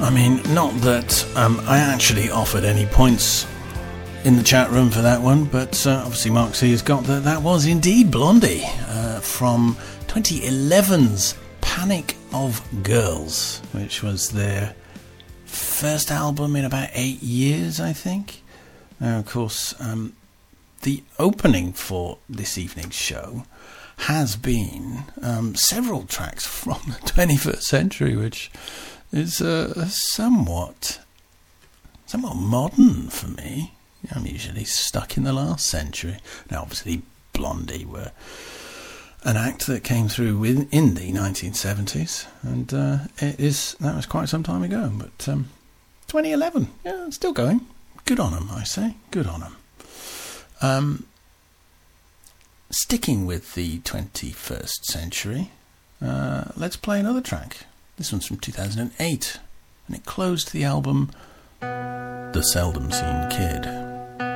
I mean, not that I actually offered any points in the chat room for that one, but obviously Mark C has got that. That was indeed Blondie from 2011's Panic of Girls, which was their first album in about 8 years, I think. Now, of course, the opening for this evening's show has been several tracks from the 21st century, which is somewhat modern for me. I'm usually stuck in the last century. Now, obviously, Blondie were an act that came through in the 1970s, and that was quite some time ago. But 2011, yeah, it's still going. Good on them, I say. Good on them. Sticking with the 21st century, let's play another track. This one's from 2008, and it closed the album The Seldom Seen Kid.